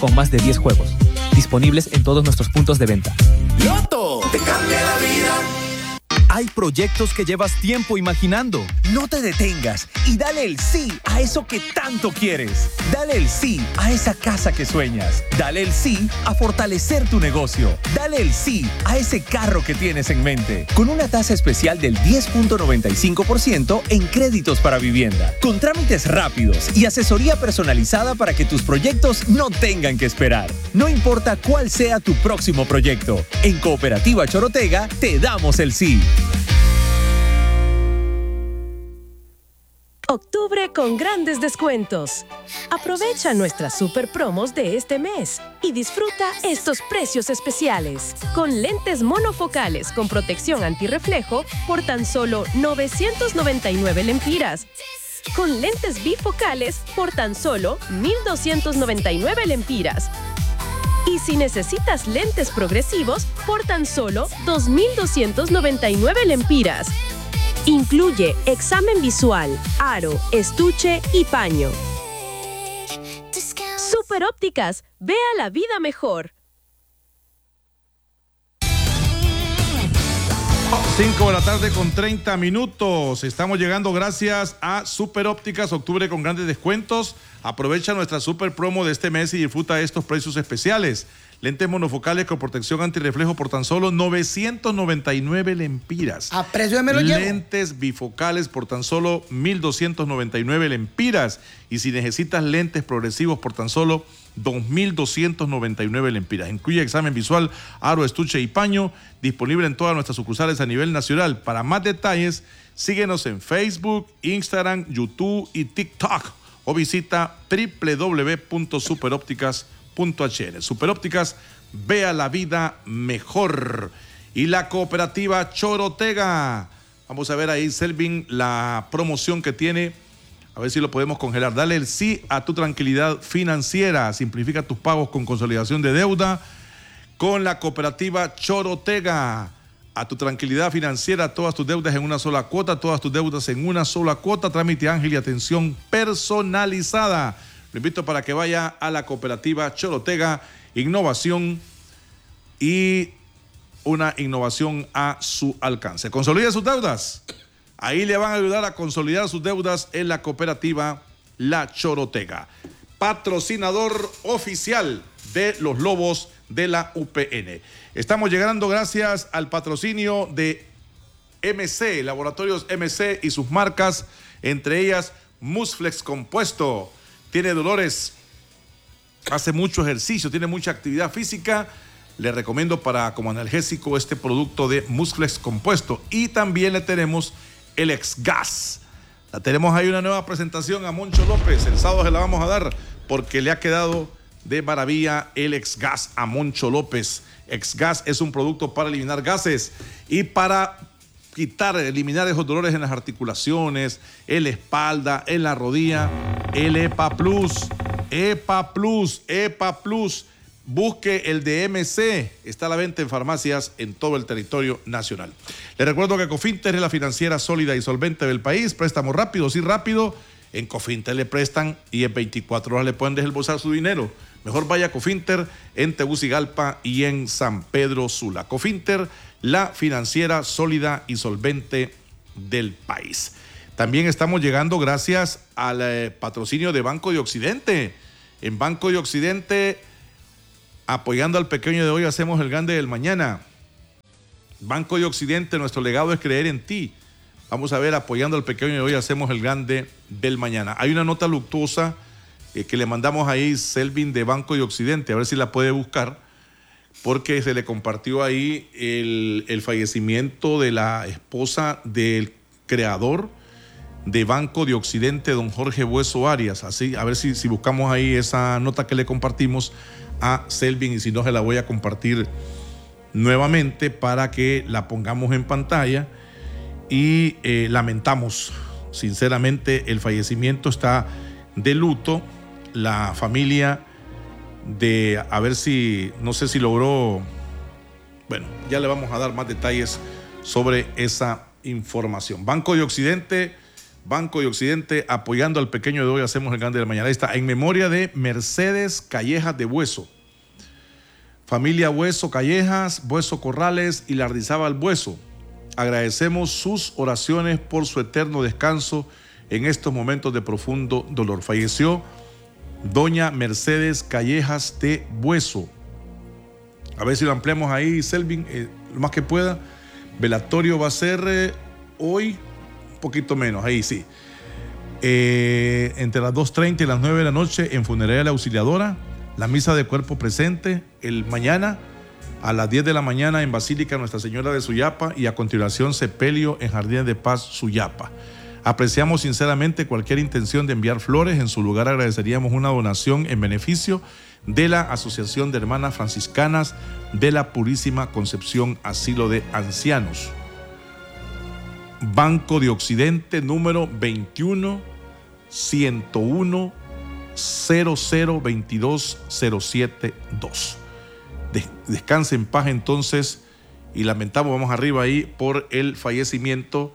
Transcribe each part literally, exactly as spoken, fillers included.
con más de diez juegos, disponibles en todos nuestros puntos de venta. Loto te cambia la vida. Hay proyectos que llevas tiempo imaginando. No te detengas y dale el sí a eso que tanto quieres. Dale el sí a esa casa que sueñas. Dale el sí a fortalecer tu negocio. Dale el sí a ese carro que tienes en mente. Con una tasa especial del diez punto noventa y cinco por ciento en créditos para vivienda. Con trámites rápidos y asesoría personalizada para que tus proyectos no tengan que esperar. No importa cuál sea tu próximo proyecto. En Cooperativa Chorotega te damos el sí. Octubre con grandes descuentos. Aprovecha nuestras super promos de este mes y disfruta estos precios especiales. Con lentes monofocales con protección antirreflejo por tan solo novecientos noventa y nueve lempiras. Con lentes bifocales por tan solo mil doscientos noventa y nueve lempiras. Y si necesitas lentes progresivos por tan solo dos mil doscientos noventa y nueve lempiras. Incluye examen visual, aro, estuche y paño. Super Ópticas, vea la vida mejor. cinco de la tarde con treinta minutos. Estamos llegando gracias a Super Ópticas, octubre con grandes descuentos. Aprovecha nuestra super promo de este mes y disfruta de estos precios especiales. Lentes monofocales con protección antirreflejo por tan solo novecientos noventa y nueve lempiras. A precio de me lo llevo. Lentes bifocales por tan solo mil doscientos noventa y nueve lempiras. Y si necesitas lentes progresivos por tan solo dos mil doscientos noventa y nueve lempiras. Incluye examen visual, aro, estuche y paño. Disponible en todas nuestras sucursales a nivel nacional. Para más detalles, síguenos en Facebook, Instagram, YouTube y TikTok. O visita doble u doble u doble u punto super ópticas punto h n. Super Ópticas, vea la vida mejor. Y la cooperativa Chorotega. Vamos a ver ahí, Selvin, la promoción que tiene. A ver si lo podemos congelar. Dale el sí a tu tranquilidad financiera. Simplifica tus pagos con consolidación de deuda con la cooperativa Chorotega. A tu tranquilidad financiera, todas tus deudas en una sola cuota, todas tus deudas en una sola cuota. Trámite ángel y atención personalizada. Lo invito para que vaya a la cooperativa Chorotega. Innovación y una innovación a su alcance. Consolide sus deudas. Ahí le van a ayudar a consolidar sus deudas en la cooperativa La Chorotega. Patrocinador oficial de los Lobos de la U P N. Estamos llegando gracias al patrocinio de M C, Laboratorios M C y sus marcas, entre ellas Musflex Compuesto. Tiene dolores, hace mucho ejercicio, tiene mucha actividad física. Le recomiendo para como analgésico este producto de Musflex Compuesto. Y también le tenemos el Exgas. La tenemos ahí una nueva presentación a Moncho López. El sábado se la vamos a dar porque le ha quedado de maravilla el Exgas a Moncho López. Exgas es un producto para eliminar gases y para quitar, eliminar esos dolores en las articulaciones, en la espalda, en la rodilla. El EPA Plus, EPA Plus, EPA Plus. Busque el de M C. Está a la venta en farmacias en todo el territorio nacional. Le recuerdo que Cofinter es la financiera sólida y solvente del país. Préstamos rápidos y rápido. En Cofinter le prestan y en veinticuatro horas le pueden desembolsar su dinero. Mejor vaya a Cofinter en Tegucigalpa y en San Pedro Sula. Cofinter, la financiera sólida y solvente del país. También estamos llegando gracias al eh, patrocinio de Banco de Occidente. En Banco de Occidente, apoyando al pequeño de hoy, hacemos el grande del mañana. Banco de Occidente, nuestro legado es creer en ti. Vamos a ver, apoyando al pequeño de hoy, hacemos el grande del mañana. Hay una nota luctuosa eh, que le mandamos ahí, Selvin, de Banco de Occidente, a ver si la puede buscar, porque se le compartió ahí el, el fallecimiento de la esposa del creador de Banco de Occidente, don Jorge Bueso Arias. Así, a ver si, si buscamos ahí esa nota que le compartimos a Selvin, y si no, se la voy a compartir nuevamente para que la pongamos en pantalla. Y eh, lamentamos sinceramente el fallecimiento, está de luto la familia de, a ver si, no sé si logró, bueno, ya le vamos a dar más detalles sobre esa información. Banco de Occidente, Banco de Occidente, apoyando al pequeño de hoy, hacemos el grande de la mañana. Ahí está, en memoria de Mercedes Callejas de Bueso. Familia Bueso Callejas, Bueso Corrales y Lardizábal Bueso. Agradecemos sus oraciones por su eterno descanso en estos momentos de profundo dolor. Falleció doña Mercedes Callejas de Bueso. A ver si lo ampliamos ahí, Selvin, eh, lo más que pueda. Velatorio va a ser eh, hoy, un poquito menos, ahí sí. Eh, entre las dos treinta y las nueve de la noche en Funeraria La Auxiliadora. La misa de cuerpo presente el mañana a las diez de la mañana en Basílica Nuestra Señora de Suyapa y a continuación sepelio en Jardines de Paz, Suyapa. Apreciamos sinceramente cualquier intención de enviar flores. En su lugar agradeceríamos una donación en beneficio de la Asociación de Hermanas Franciscanas de la Purísima Concepción Asilo de Ancianos. Banco de Occidente, número veintiuno ciento uno cero cero veintidós cero siete dos. Descanse en paz entonces y lamentamos, vamos arriba ahí, por el fallecimiento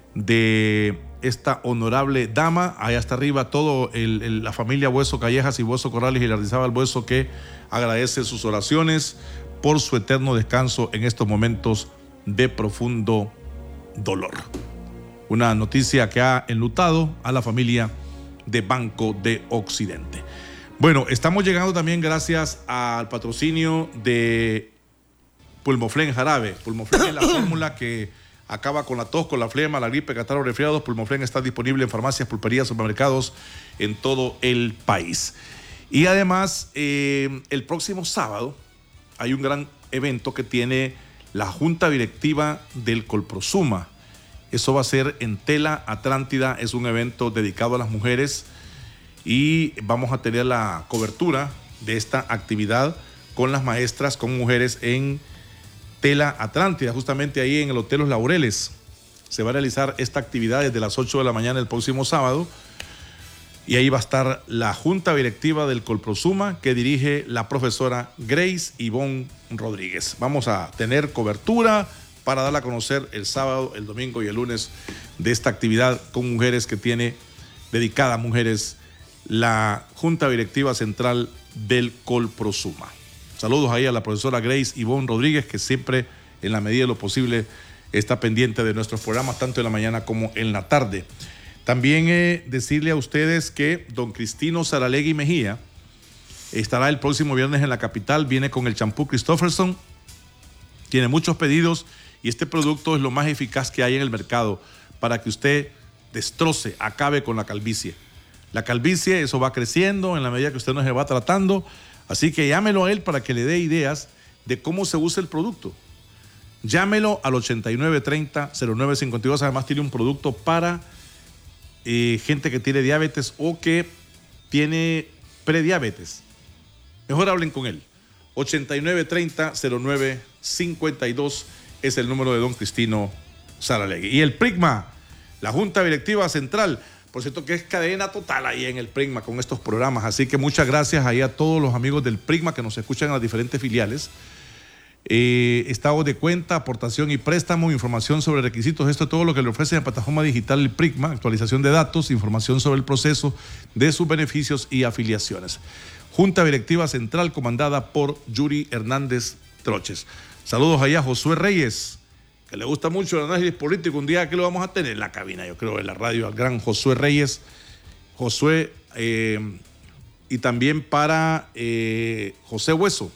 de esta honorable dama. Allá está arriba todo el, el, la familia Bueso Callejas y Bueso Corrales y Lardizábal Bueso, que agradece sus oraciones por su eterno descanso en estos momentos de profundo dolor. Una noticia que ha enlutado a la familia de Banco de Occidente. Bueno, estamos llegando también gracias al patrocinio de Pulmoflen Jarabe. Pulmoflen es la fórmula que acaba con la tos, con la flema, la gripe, catarro, resfriados. Pulmoflen está disponible en farmacias, pulperías, supermercados en todo el país. Y además, eh, el próximo sábado hay un gran evento que tiene la Junta Directiva del Colprosuma. Eso va a ser en Tela Atlántida, es un evento dedicado a las mujeres y vamos a tener la cobertura de esta actividad con las maestras, con mujeres en Tela Atlántida, justamente ahí en el Hotel Los Laureles. Se va a realizar esta actividad desde las ocho de la mañana el próximo sábado y ahí va a estar la Junta Directiva del Colprosuma que dirige la profesora Grace Ivonne Rodríguez. Vamos a tener cobertura para darla a conocer el sábado, el domingo y el lunes de esta actividad con mujeres que tiene dedicada a mujeres la Junta Directiva Central del Colprosuma. Saludos ahí a la profesora Grace Ivonne Rodríguez, que siempre, en la medida de lo posible, está pendiente de nuestros programas, tanto en la mañana como en la tarde. También eh, decirle a ustedes que don Cristino Saralegui Mejía estará el próximo viernes en la capital, viene con el champú Christofferson, tiene muchos pedidos y este producto es lo más eficaz que hay en el mercado para que usted destroce, acabe con la calvicie. La calvicie, eso va creciendo en la medida que usted no se va tratando, así que llámelo a él para que le dé ideas de cómo se usa el producto. Llámelo al ochenta y nueve treinta cero nueve cincuenta y dos, además tiene un producto para eh, gente que tiene diabetes o que tiene prediabetes. Mejor hablen con él. ochenta y nueve treinta cero nueve cincuenta y dos es el número de don Cristino Saralegui. Y el Prigma, la Junta Directiva Central, por cierto que es cadena total ahí en el Prigma con estos programas, así que muchas gracias ahí a todos los amigos del Prigma que nos escuchan en las diferentes filiales. Eh, estado de cuenta, aportación y préstamo, información sobre requisitos, esto es todo lo que le ofrece en la plataforma digital el Prigma, actualización de datos, información sobre el proceso de sus beneficios y afiliaciones. Junta Directiva Central comandada por Yuri Hernández Troches. Saludos allá a Josué Reyes, que le gusta mucho el análisis político. Un día que lo vamos a tener en la cabina, yo creo, en la radio, al gran Josué Reyes. Josué, eh, y también para eh, José Bueso.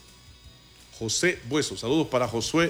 José Bueso, saludos para Josué.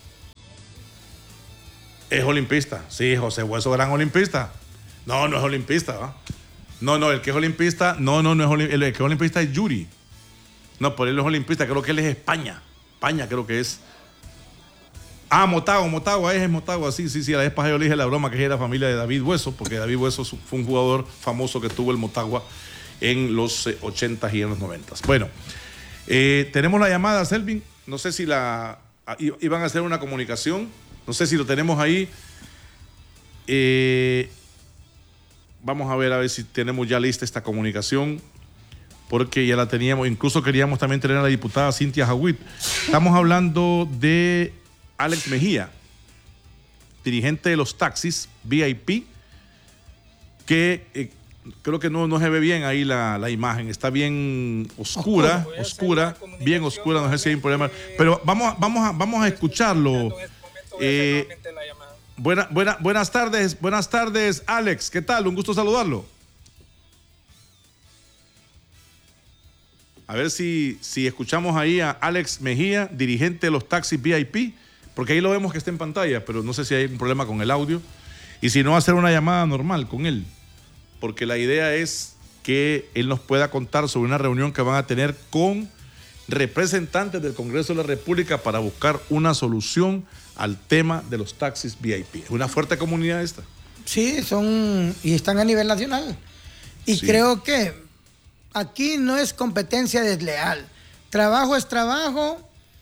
Es olimpista, sí, José Bueso, gran olimpista. No, no es olimpista, ¿va? No, no, el que es olimpista, no, no, no es olimpista, el que es olimpista es Yuri. No, por él es olimpista, creo que él es España. España creo que es. Ah, Motagua, Motagua, es Motagua, sí, sí, sí, a la vez pasada yo le dije la broma que es de la familia de David Bueso, porque David Bueso fue un jugador famoso que tuvo el Motagua en los ochentas y en los noventas. Bueno, eh, tenemos la llamada, Selvin, no sé si la iban a hacer una comunicación, no sé si lo tenemos ahí. Eh, vamos a ver a ver si tenemos ya lista esta comunicación, porque ya la teníamos, incluso queríamos también tener a la diputada Cintia Jawit. Estamos hablando de Alex Mejía, dirigente de los taxis V I P, que eh, creo que no, no se ve bien ahí la, la imagen, está bien oscura, oscura, bien oscura, no sé si hay un problema, pero vamos, vamos, a, vamos a escucharlo. Eh, buena, buena, buenas tardes, buenas tardes, Alex, ¿qué tal? Un gusto saludarlo. A ver si, si escuchamos ahí a Alex Mejía, dirigente de los taxis V I P, porque ahí lo vemos que está en pantalla, pero no sé si hay un problema con el audio. Y si no, hacer una llamada normal con él, porque la idea es que él nos pueda contar sobre una reunión que van a tener con representantes del Congreso de la República para buscar una solución al tema de los taxis V I P. Es una fuerte comunidad esta. Sí, son y están a nivel nacional. Y sí, creo que aquí no es competencia desleal. Trabajo es trabajo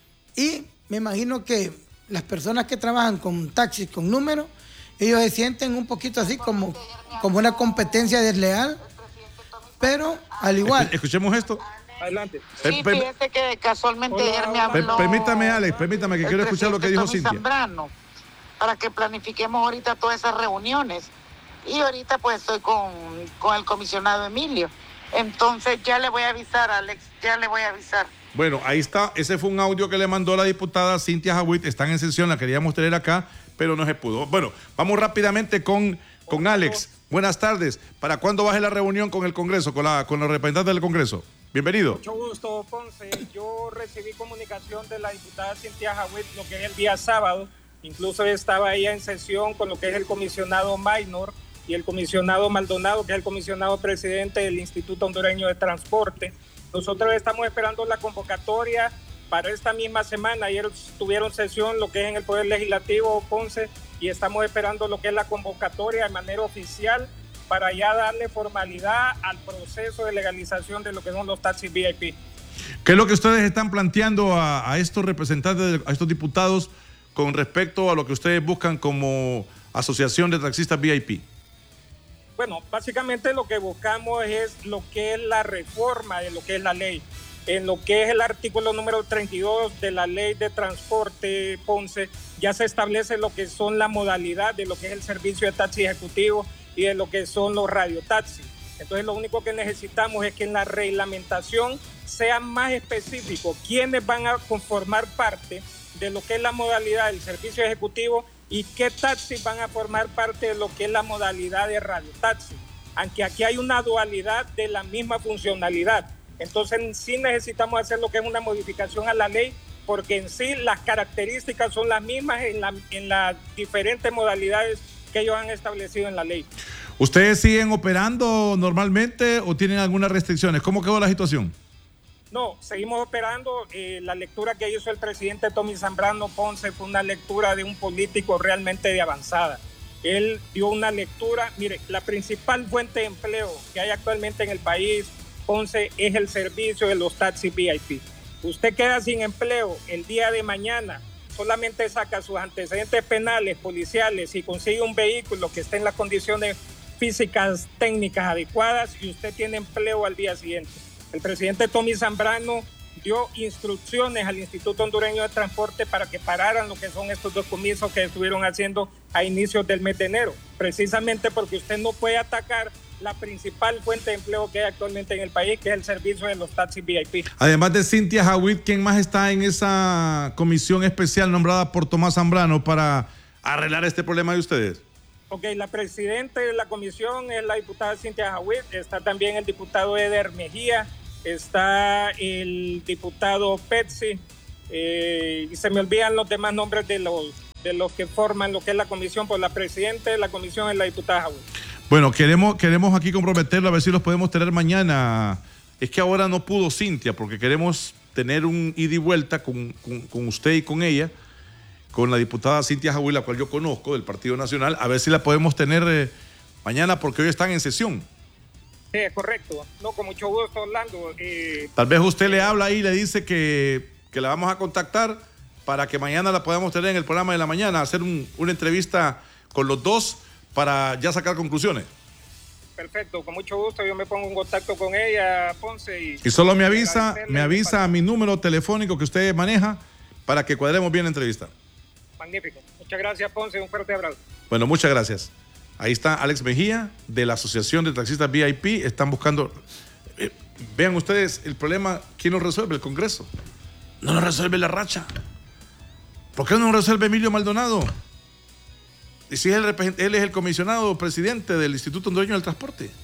y me imagino que las personas que trabajan con taxis con número, ellos se sienten un poquito así como, como una competencia desleal, pero al igual. Escuchemos esto. Adelante. Sí, fíjese que casualmente ayer me habló. Permítame, Alex, permítame que quiero escuchar lo que dijo Cintia. Zambrano, para que planifiquemos ahorita todas esas reuniones. Y ahorita pues estoy con, con el comisionado Emilio. Entonces ya le voy a avisar, Alex, ya le voy a avisar. Bueno, ahí está, ese fue un audio que le mandó la diputada Cintia Jawid, están en sesión, la queríamos tener acá, pero no se pudo. Bueno, vamos rápidamente con, con Alex. Buenas tardes. ¿Para cuándo baje la reunión con el Congreso, con, la, con los representantes del Congreso? Bienvenido. Mucho gusto, Ponce. Yo recibí comunicación de la diputada Cintia Jawid, lo que es el día sábado. Incluso estaba ella en sesión con lo que es el comisionado Maynor y el comisionado Maldonado, que es el comisionado presidente del Instituto Hondureño de Transporte. Nosotros estamos esperando la convocatoria para esta misma semana. Ayer tuvieron sesión lo que es en el Poder Legislativo, Ponce, y estamos esperando lo que es la convocatoria de manera oficial para ya darle formalidad al proceso de legalización de lo que son los taxis V I P. ¿Qué es lo que ustedes están planteando a, a estos representantes, a estos diputados, con respecto a lo que ustedes buscan como asociación de taxistas V I P? Bueno, básicamente lo que buscamos es lo que es la reforma de lo que es la ley. En lo que es el artículo número treinta y dos de la ley de transporte, Ponce, ya se establece lo que son la modalidad de lo que es el servicio de taxi ejecutivo y de lo que son los radiotaxis. Entonces lo único que necesitamos es que en la reglamentación sea más específico quiénes van a conformar parte de lo que es la modalidad del servicio ejecutivo y qué taxis van a formar parte de lo que es la modalidad de radiotaxi. Aunque aquí hay una dualidad de la misma funcionalidad. Entonces sí necesitamos hacer lo que es una modificación a la ley, porque en sí las características son las mismas en, la, en las diferentes modalidades que ellos han establecido en la ley. ¿Ustedes siguen operando normalmente o tienen algunas restricciones? ¿Cómo quedó la situación? No, seguimos operando. Eh, la lectura que hizo el presidente Tommy Zambrano Ponce fue una lectura de un político realmente de avanzada. Él dio una lectura, mire, la principal fuente de empleo que hay actualmente en el país, Ponce, es el servicio de los taxis V I P. Usted queda sin empleo el día de mañana, solamente saca sus antecedentes penales, policiales y consigue un vehículo que esté en las condiciones físicas, técnicas adecuadas y usted tiene empleo al día siguiente. El presidente Tommy Zambrano dio instrucciones al Instituto Hondureño de Transporte para que pararan lo que son estos decomisos que estuvieron haciendo a inicios del mes de enero, precisamente porque usted no puede atacar la principal fuente de empleo que hay actualmente en el país, que es el servicio de los taxis V I P. Además de Cintia Jawid, ¿quién más está en esa comisión especial nombrada por Tomás Zambrano para arreglar este problema de ustedes? Ok, la presidenta de la comisión es la diputada Cintia Jawid, está también el diputado Eder Mejía, está el diputado Petsi, eh, y se me olvidan los demás nombres de los, de los que forman lo que es la comisión, pues la presidenta de la comisión es la diputada Jawid. Bueno, queremos, queremos aquí comprometerlo, a ver si los podemos tener mañana. Es que ahora no pudo Cintia, porque queremos tener un ida y vuelta con, con, con usted y con ella, con la diputada Cintia Jawid, la cual yo conozco, del Partido Nacional, a ver si la podemos tener eh, mañana, porque hoy están en sesión. Sí, es correcto. No, con mucho gusto, Orlando. Eh, Tal vez usted le habla ahí y le dice que, que la vamos a contactar para que mañana la podamos tener en el programa de la mañana, hacer un, una entrevista con los dos para ya sacar conclusiones. Perfecto, con mucho gusto. Yo me pongo en contacto con ella, Ponce. Y, y solo me avisa, me avisa a mi número telefónico que usted maneja para que cuadremos bien la entrevista. Magnífico. Muchas gracias, Ponce. Un fuerte abrazo. Bueno, muchas gracias. Ahí está Alex Mejía, de la Asociación de Taxistas V I P. Están buscando... Eh, vean ustedes el problema. ¿Quién lo resuelve? El Congreso. No lo resuelve la racha. ¿Por qué no lo resuelve Emilio Maldonado? Y si él, él es el comisionado presidente del Instituto Hondureño del Transporte.